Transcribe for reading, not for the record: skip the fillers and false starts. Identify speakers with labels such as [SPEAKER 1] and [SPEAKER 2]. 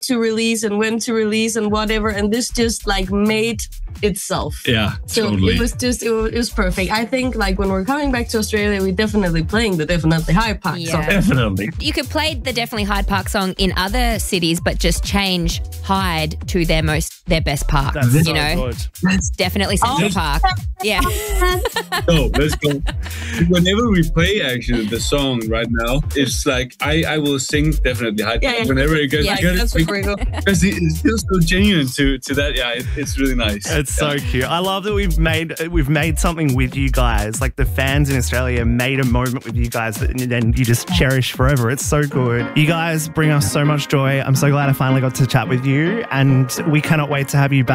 [SPEAKER 1] to release and when to release and whatever. And this just like made itself.
[SPEAKER 2] Yeah,
[SPEAKER 1] so
[SPEAKER 2] totally.
[SPEAKER 1] it was perfect. I think like when we're coming back to Australia, we're definitely playing the Definitely Hyde Park song.
[SPEAKER 2] Definitely.
[SPEAKER 3] You could play the Definitely Hyde Park song in other cities, but just change Hyde to their best part.
[SPEAKER 4] That's
[SPEAKER 3] you
[SPEAKER 4] so
[SPEAKER 3] know,
[SPEAKER 4] good.
[SPEAKER 3] definitely Central Park. Yeah.
[SPEAKER 2] No, let's go. Whenever we play actually the song right now, it's like I will sing Definitely Hyde Park whenever it gets
[SPEAKER 1] That's where we go.
[SPEAKER 2] because it feels so genuine to that. Yeah, it's really nice.
[SPEAKER 4] It's so cute. I love that we've made something with you guys. Like the fans in Australia made a moment with you guys that then you just cherish forever. It's so good. You guys bring us so much joy. I'm so glad I finally got to chat with you, and we cannot wait to have you back.